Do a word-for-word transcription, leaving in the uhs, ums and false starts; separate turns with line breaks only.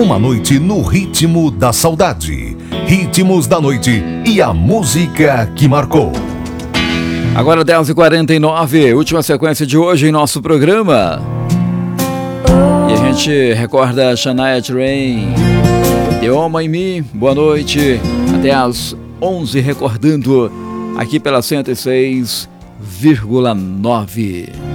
Uma noite no ritmo da saudade. Ritmos da noite e a música que marcou.
Agora dez e quarenta e nove, última sequência de hoje em nosso programa. E a gente recorda Shania Twain, The Woman in Me. Boa noite, até às onze, recordando aqui pela cento e seis vírgula nove.